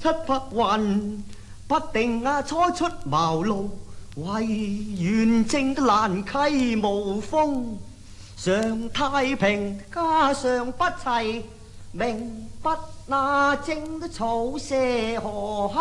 七魄雲，不定初出茅廬，為元正蘭溪無風。上太平家上不齊，名不那正草舍河